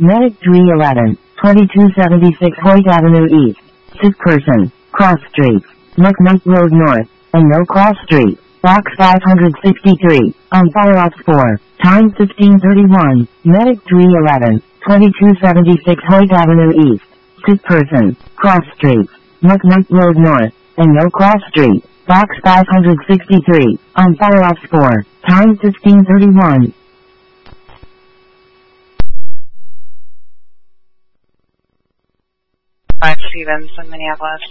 Medic 311, 2276 Hoyt Avenue East. Sick person, Cross Street, McKnight Road North, and No Cross Street, Box 563, on Fireops 4, time 1531. Medic 311, 2276 Hoyt Avenue East. Sick person, Cross Street, McKnight Road North, and No Cross Street, Box 563, on Fireops 4, time 1531. Five Stevens in Minneapolis.